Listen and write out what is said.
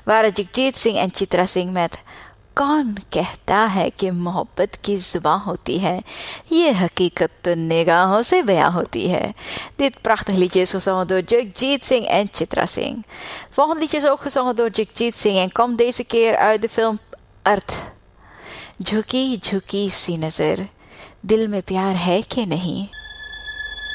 waren जगजीत सिंह en चित्रा सिंह met कौन कहता है कि मोहब्बत की जुबान होती है, ये हकीकत तो निगाहों से बयां होती है. Dit prachtig liedje is gezongen door Jagjit Singh en Chitra Singh. Volgende liedje is ook gezongen door Jagjit Singh en komt deze keer uit de film Arth. झुकी झुकी सी नजर, दिल में प्यार है कि नहीं.